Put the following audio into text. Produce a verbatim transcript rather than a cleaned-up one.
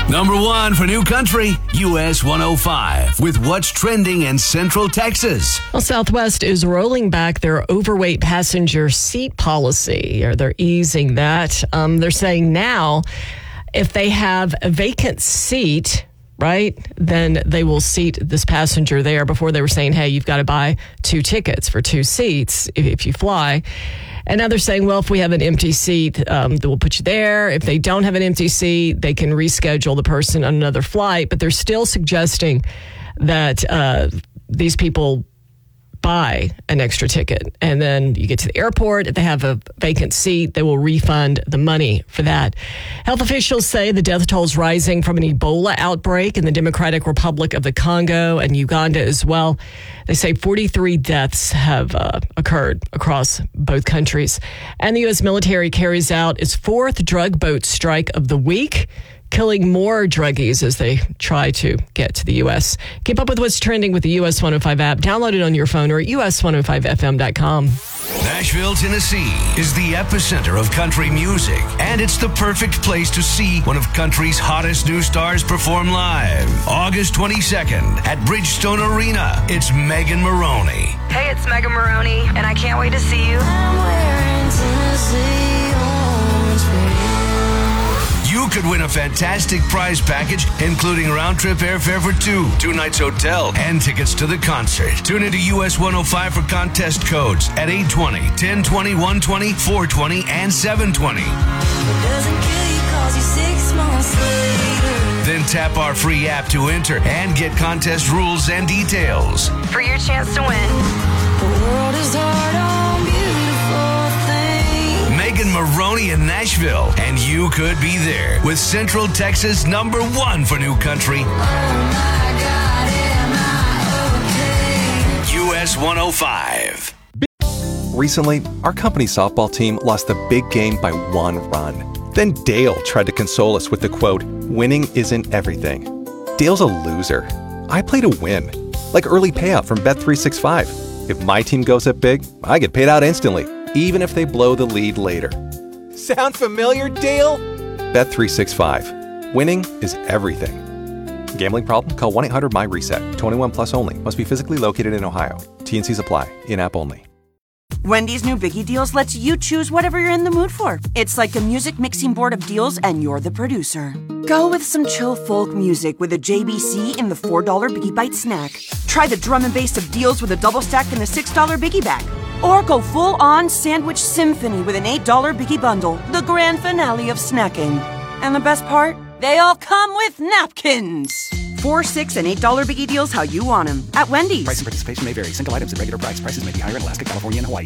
Number one for New Country, U S one oh five, with what's trending in Central Texas. Well, Southwest is rolling back their overweight passenger seat policy, or they're easing that. Um, they're saying now, if they have a vacant seat, right, then they will seat this passenger there. Before they were saying, hey, you've got to buy two tickets for two seats if, if you fly. And now they're saying, well, if we have an empty seat, um, we'll put you there. If they don't have an empty seat, they can reschedule the person on another flight. But they're still suggesting that uh, these people buy an extra ticket. And then you get to the airport. If they have a vacant seat, they will refund the money for that. Health officials say the death toll is rising from an Ebola outbreak in the Democratic Republic of the Congo and Uganda as well. They say forty-three deaths have uh, occurred across both countries. And the U S military carries out its fourth drug boat strike of the week, killing more druggies as they try to get to the U S. Keep up with what's trending with the U S one oh five app. Download it on your phone or at U S one oh five F M dot com. Nashville, Tennessee is the epicenter of country music, and it's the perfect place to see one of country's hottest new stars perform live. August twenty-second at Bridgestone Arena, it's Megan Moroney. Hey, it's Megan Moroney, and I can't wait to see you. I'm wearing Tennessee orange. You could win a fantastic prize package, including round-trip airfare for two, two nights hotel, and tickets to the concert. Tune into U S one oh five for contest codes at eight twenty, ten twenty, one twenty, four twenty, and seven twenty. It doesn't kill you 'cause you're six months later. Then tap our free app to enter and get contest rules and details. For your chance to win. The world is hard on beautiful things. Megan Moroney in Nashville, and you could be there with Central Texas number one for New Country. Oh my God, am I okay? U S one oh five. Recently, our company softball team lost the big game by one run. Then Dale tried to console us with the quote, "Winning isn't everything." Dale's a loser. I play to win. Like early payout from Bet three sixty-five. If my team goes up big, I get paid out instantly, even if they blow the lead later. Sound familiar, Dale? Bet three sixty-five. Winning is everything. Gambling problem? Call one eight hundred M Y reset. twenty-one plus only. Must be physically located in Ohio. T and Cs apply. In-app only. Wendy's new Biggie Deals lets you choose whatever you're in the mood for. It's like a music mixing board of deals, and you're the producer. Go with some chill folk music with a J B C in the four dollar Biggie Bite snack. Try the drum and bass of deals with a double stack in the six dollar Biggie Bag. Or go full-on sandwich symphony with an eight dollar Biggie Bundle, the grand finale of snacking. And the best part? They all come with napkins. Four, six, and eight dollar Biggie Deals how you want them. At Wendy's. Price and participation may vary. Single items at regular price. Prices may be higher in Alaska, California, and Hawaii.